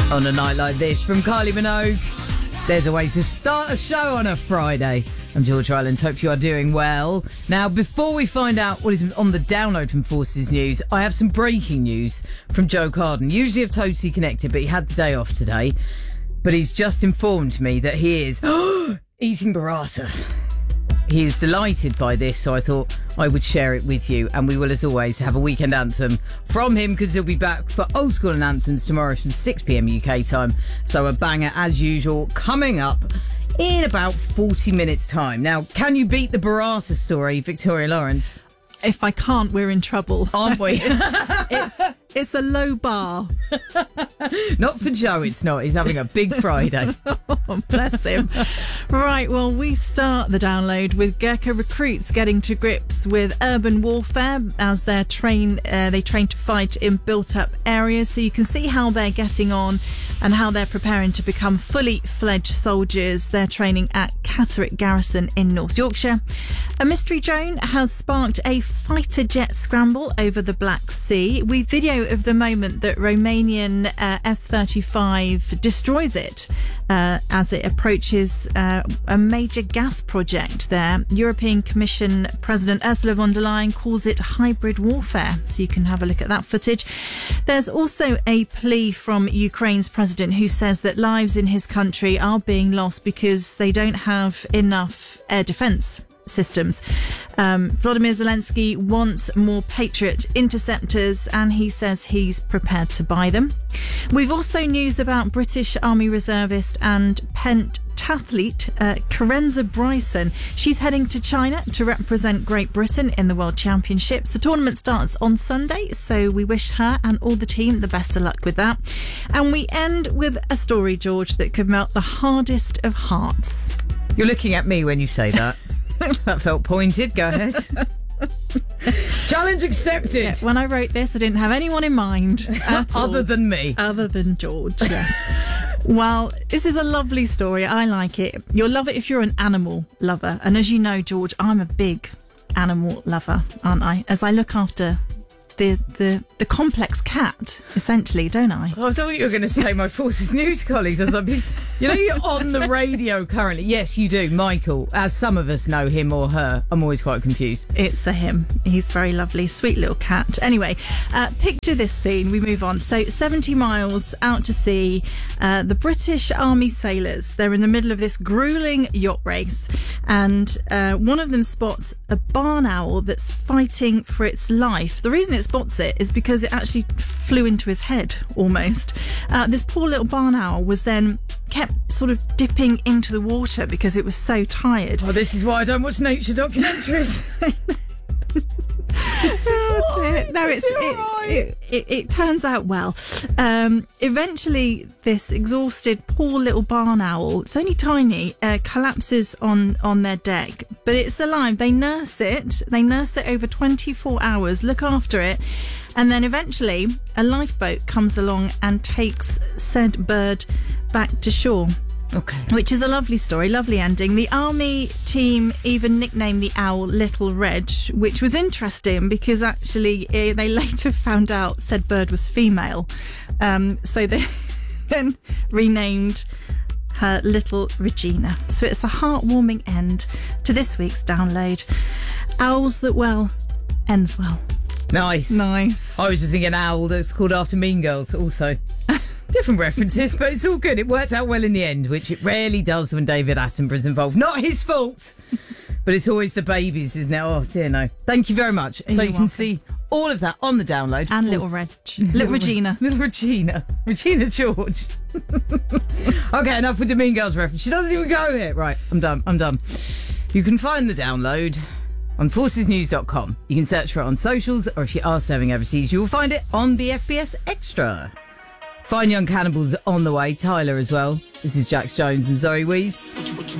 On a night like this from Kylie Minogue, there's a way to start a show on a Friday. I'm George Rylands. Hope you are doing well. Now, before we find out what is on the download from Forces News, I have some breaking news from Joe Carden. Usually I've totally connected, but he had the day off today. But he's just informed me that he is eating burrata. He is delighted by this, so I thought I would share it with you. And we will, as always, have a weekend anthem from him because he'll be back for Old School and Anthems tomorrow from 6 p.m. UK time. So a banger, as usual, coming up in about 40 minutes' time. Now, can you beat the burrata story, Victoria Lawrence? If I can't, we're in trouble. Aren't we? It's a low bar. Not for Joe, it's not. He's having a big Friday. Oh, bless him. Right, well, we start the download with Gurkha recruits getting to grips with urban warfare as they train to fight in built-up areas. So you can see how they're getting on and how they're preparing to become fully fledged soldiers. They're training at Catterick Garrison in North Yorkshire. A mystery drone has sparked a fighter jet scramble over the Black Sea. We video of the moment that Romanian F-35 destroys it as it approaches a major gas project there. European Commission President Ursula von der Leyen calls it hybrid warfare, so you can have a look at that footage. There's also a plea from Ukraine's president who says that lives in his country are being lost because they don't have enough air defence systems. Volodymyr Zelensky wants more Patriot interceptors and he says he's prepared to buy them. We've also news about British Army reservist and pentathlete Karenza Bryson. She's heading to China to represent Great Britain in the World Championships. The tournament starts on Sunday, so we wish her and all the team the best of luck with that. And we end with a story, George, that could melt the hardest of hearts. You're looking at me when you say that. That felt pointed. Go ahead. Challenge accepted. Yeah, when I wrote this, I didn't have anyone in mind at all. Other than me. Other than George, yes. Well, this is a lovely story. I like it. You'll love it if you're an animal lover. And as you know, George, I'm a big animal lover, aren't I? As I look after the complex cat, essentially, don't I? Oh, I thought you were going to say my Forces News colleagues. I was like, you know, you're on the radio currently. Yes, you do, Michael. As some of us know him or her. I'm always quite confused. It's a him. He's very lovely, sweet little cat. Anyway, picture this scene. We move on. So 70 miles out to sea, the British Army sailors, they're in the middle of this grueling yacht race, and one of them spots a barn owl that's fighting for its life. The reason it spots it is because it actually flew into his head almost. This poor little barn owl was then kept sort of dipping into the water because it was so tired. Oh, this is why I don't watch nature documentaries. It turns out well. Eventually, this exhausted poor little barn owl, it's only tiny, collapses on their deck, but it's alive. They nurse it over 24 hours, look after it, and then eventually a lifeboat comes along and takes said bird back to shore. Okay. Which is a lovely story, lovely ending. The army team even nicknamed the owl Little Reg, which was interesting because actually they later found out said bird was female. So they then renamed her Little Regina. So it's a heartwarming end to this week's download. Owls that well ends well. Nice. I was just thinking an owl that's called after Mean Girls also. Different references, but it's all good. It worked out well in the end, which it rarely does when David Attenborough's involved. Not his fault, but it's always the babies, isn't it? Oh, dear no. Thank you very much. So you can see all of that on the download. And Little Regina. Little Regina. Regina George. Okay, enough with the Mean Girls reference. She doesn't even go here. Right, I'm done. You can find the download on forcesnews.com. You can search for it on socials, or if you are serving overseas, you will find it on BFBS Extra. Fine Young Cannibals on the way, Tyler as well. This is Jax Jones and Zoe Wees.